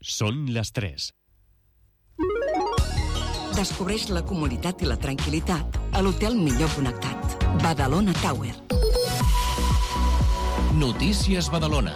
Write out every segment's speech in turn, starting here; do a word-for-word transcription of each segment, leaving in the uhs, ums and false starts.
Són les tres. Descobreix la comoditat i la tranquil·litat a l'hotel millor connectat. Badalona Tower. Notícies Badalona.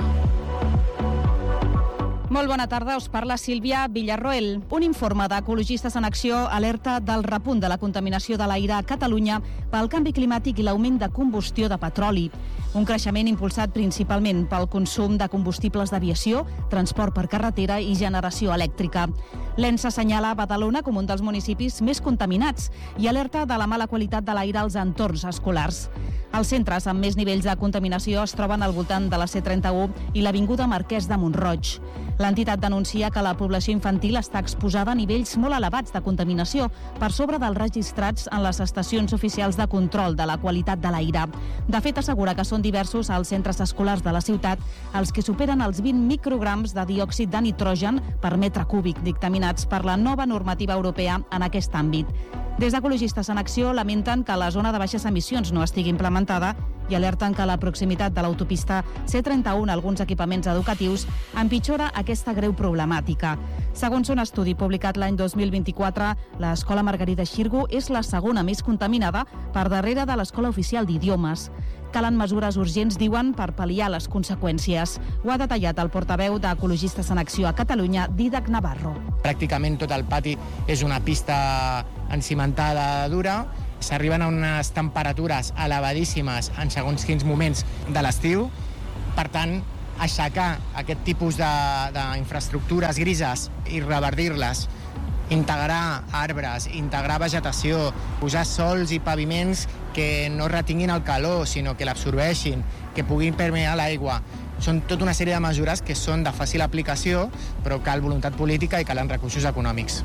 Molt bona tarda, us parla Sílvia Villarroel. Un informe d'Ecologistes en Acció alerta del repunt de la contaminació de l'aire a Catalunya pel canvi climàtic i l'augment de combustió de petroli. Un creixement impulsat principalment pel consum de combustibles d'aviació, transport per carretera i generació elèctrica. L'E N S assenyala Badalona com un dels municipis més contaminats i alerta de la mala qualitat de l'aire als entorns escolars. Els centres amb més nivells de contaminació es troben al voltant de la C trenta-u i l'Avinguda Marquès de Mont-roig. L'entitat denuncia que la població infantil està exposada a nivells molt elevats de contaminació, per sobre dels registrats en les estacions oficials de control de la qualitat de l'aire. De fet, assegura que són diversos als centres escolars de la ciutat els que superen els vint micrograms de diòxid de nitrogen per metre cúbic, dictaminats per la nova normativa europea en aquest àmbit. Des d'Ecologistes en Acció lamenten que la zona de baixes emissions no estigui implementada i alerten que la proximitat de l'autopista C trenta-u en alguns equipaments educatius empitjora aquesta greu problemàtica. Segons un estudi publicat l'any dos mil vint-i-quatre, l'Escola Margarida Xirgu és la segona més contaminada per darrere de l'Escola Oficial d'Idiomes. Calen mesures urgents, diuen, per pal·liar les conseqüències. Ho ha detallat el portaveu d'Ecologistes en Acció a Catalunya, Dídac Navarro. Pràcticament tot el pati és una pista encimentada dura. S'arriben a unes temperatures elevadíssimes en segons quins moments de l'estiu. Per tant, aixecar aquest tipus d'infraestructures grises i revertir-les, integrar arbres, integrar vegetació, posar sols i paviments que no retinguin el calor, sinó que l'absorbeixin, que puguin permear l'aigua. Són tota una sèrie de mesures que són de fàcil aplicació, però cal voluntat política i calen recursos econòmics.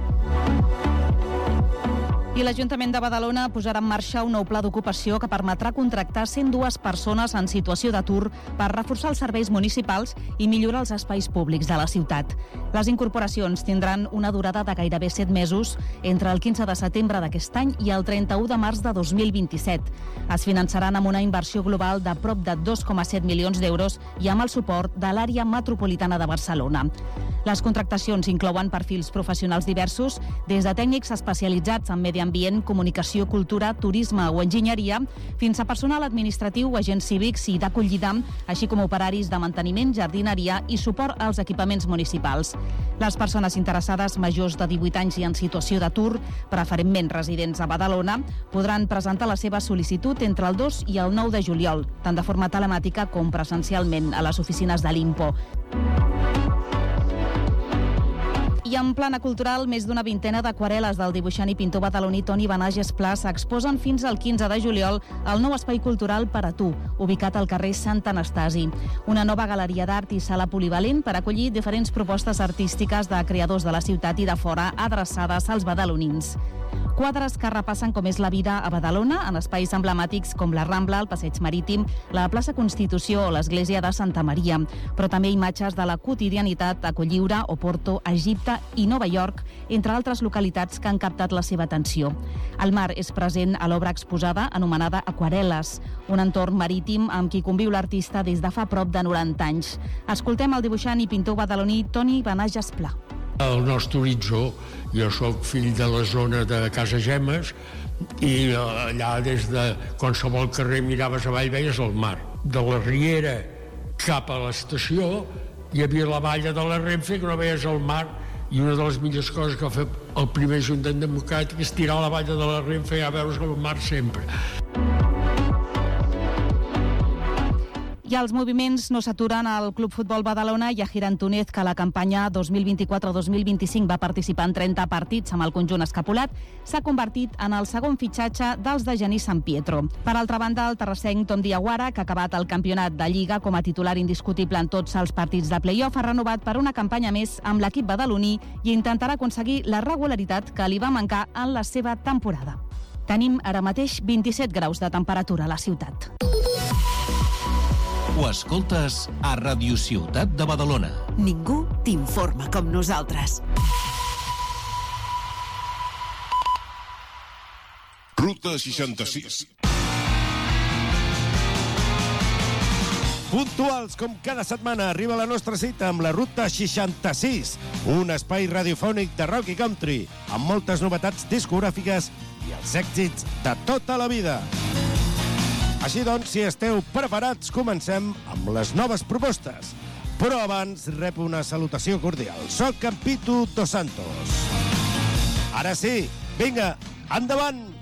I l'Ajuntament de Badalona posarà en marxa un nou pla d'ocupació que permetrà contractar cent dues persones en situació d'atur per reforçar els serveis municipals i millorar els espais públics de la ciutat. Les incorporacions tindran una durada de gairebé set mesos entre el quinze de setembre d'aquest any i el trenta-u de març de dos mil vint-i-set. Es finançaran amb una inversió global de prop de dos coma set milions d'euros i amb el suport de l'àrea metropolitana de Barcelona. Les contractacions inclouen perfils professionals diversos, des de tècnics especialitzats en medi ambient, comunicació, cultura, turisme o enginyeria, fins a personal administratiu, agents cívics i d'acollida, així com operaris de manteniment, jardineria i suport als equipaments municipals. Les persones interessades majors de divuit anys i en situació d'atur, preferentment residents a Badalona, podran presentar la seva sol·licitud entre el dos i el nou de juliol, tant de forma telemàtica com presencialment a les oficines de l'INPO. I en plana cultural, més d'una vintena d'aquarel·les del dibuixant i pintor badaloní Toni Benages Pla s'exposen fins al quinze de juliol al nou espai cultural Per a tu, ubicat al carrer Sant Anastasi. Una nova galeria d'art i sala polivalent per acollir diferents propostes artístiques de creadors de la ciutat i de fora adreçades als badalonins. Quadres que repassen com és la vida a Badalona en espais emblemàtics com la Rambla, el Passeig Marítim, la plaça Constitució o l'església de Santa Maria, però també imatges de la quotidianitat a Cotlliure, Oporto, Egipte i Nova York, entre altres localitats que han captat la seva atenció. El mar és present a l'obra exposada anomenada Aquarel·les, un entorn marítim amb qui conviu l'artista des de fa prop de noranta anys. Escoltem el dibuixant i pintor badaloní Toni Benages Pla. El nostre horitzó, jo sóc fill de la zona de Casa Gemes i allà des de qualsevol carrer miraves avall veies el mar. De la Riera cap a l'estació hi havia la valla de la Renfe que no veies el mar, i una de les millors coses que va fer el primer Ajuntament Democràtic és tirar la valla de la Renfe i a veure el mar sempre. I els moviments no s'aturen al Club Futbol Badalona i a Giran Túnez, que a la campanya dos mil vint-i-quatre dos mil vint-i-cinc va participar en trenta partits amb el conjunt escapulat, s'ha convertit en el segon fitxatge dels de Genís San Pietro. Per altra banda, el terrassenc Tom Diawara, que ha acabat el campionat de Lliga com a titular indiscutible en tots els partits de play-off, ha renovat per una campanya més amb l'equip badaloní i intentarà aconseguir la regularitat que li va mancar en la seva temporada. Tenim ara mateix vint-i-set graus de temperatura a la ciutat. Ho escoltes a Ràdio Ciutat de Badalona. Ningú t'informa com nosaltres. Ruta seixanta-sis. Puntuals, com cada setmana, arriba la nostra cita amb la Ruta seixanta-sis, un espai radiofònic de rock i country, amb moltes novetats discogràfiques i els èxits de tota la vida. Així doncs, si esteu preparats, comencem amb les noves propostes. Però abans rep una salutació cordial. Soc en Pitu Dos Santos. Ara sí, vinga, endavant!